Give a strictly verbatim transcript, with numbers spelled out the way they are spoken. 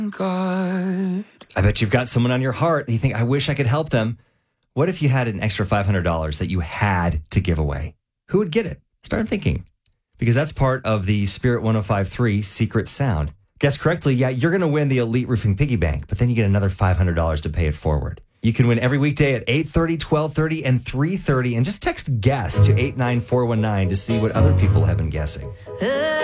God. I bet you've got someone on your heart and you think, I wish I could help them. What if you had an extra five hundred dollars that you had to give away? Who would get it? Start thinking. Because that's part of the Spirit one oh five point three Secret Sound. Guess correctly, yeah, you're going to win the Elite Roofing Piggy Bank, but then you get another five hundred dollars to pay it forward. You can win every weekday at eight thirty, twelve thirty, and three thirty, and just text GUESS to eight nine four one nine to see what other people have been guessing.